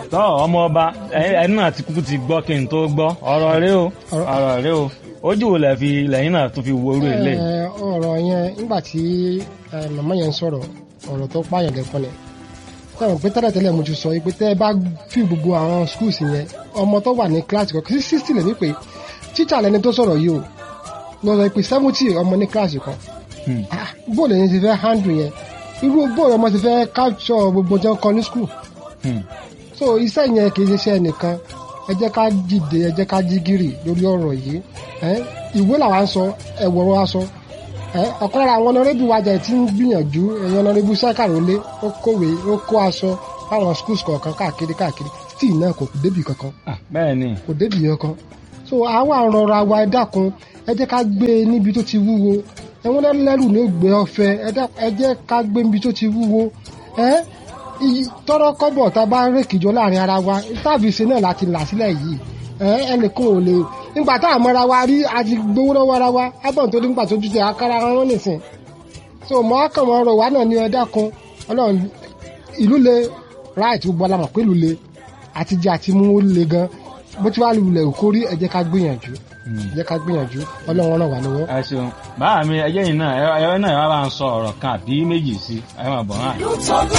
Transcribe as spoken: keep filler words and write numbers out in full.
tọ́ ọmọ ọba ẹni náà ti kúkú ti gbọ́ kí n tó gbọ́ ọ̀rọ̀ rẹ o ọ̀rọ̀ rẹ o ojú wo lẹ fi lẹ́yìn náà tó fi wo orí ilé. ọ̀rọ̀ yẹn nígbà tí màmá yẹn ń sọ̀rọ̀ ọ̀rọ̀ tó pààyàn lẹ́kọ́ ni tẹ́wọ̀n pé tẹ́lẹ̀tẹ́lẹ̀ mo ti sọ pé tẹ́ ẹ bá fi gbogbo àwọn schools yẹn ọmọ tó wà ní kíláàsì kan kí sixty lè ní pé tíṣà lẹni tó sọ̀rọ̀ yìí o lọ́sọ̀ pé seventy ọmọ ní kíláàsì kan bóòlù yẹn ti fẹ́ handle yẹn irú bóòlù ọmọ ti fẹ́ capture gbogbo jẹun kan ní school so iṣẹ́ yẹn kì í ṣiṣẹ́ nìkan ẹ jẹ́ ká dìde ẹ jẹ́ ká jí gírì lórí ọ̀rọ̀ yìí ìwé làwa ń sọ ẹ̀wọ̀ wa sọ ọ̀kan lára àwọn ọ̀nàrẹ́bù wájà tí ń gbìyànjú ẹ̀yàn ọ̀nàrẹ́bù sákàrólé ó kówé ó kó aṣọ fáwọn schools kọ̀ọ̀kan káàkiri káàkiri tí náà kò débì kankan bẹ́ẹ̀ ni kò débì kankan so àwa àrọ̀rọ̀ àwa ẹ dákun ẹ jẹ́ ká gbé níbi tó ti wúwo ẹ̀wọ̀n lẹ́rù ló gbé ọ̀fẹ́ ẹ jẹ́ ká gbé níbi tó ti wúwo tọrọ kọ́bọ̀ tá a bá rékìjọ láàrin ara wa tàbí ṣe náà láti là sílẹ̀ yìí ẹnìkan ò lè nígbà tá a mọra wa rí a ti gbowó lọ́wọ́ ara wa ábọ̀n tó nígbà tó ju tẹ akára rán nìsín so mọ́ àkànmọ́ ọ̀rọ̀ wa náà ní ẹ dákun ọlọ́run ìlú le right gbogbo alamọ̀ pé ìlú le àti jẹ àti mú ó le gan bó ti wá lulẹ̀ òkórí ẹ jẹ́ ká gbìyànjú ẹ jẹ́ ká gbìyànjú ọlọ́run ràn wá lọ́wọ́. ẹ ṣeun báà mi ẹjẹ́ yìí náà ẹ náà ẹ wá bá ń sọ ọ̀rọ̀ kan àbí méjì sí ẹ máa bọ̀ náà.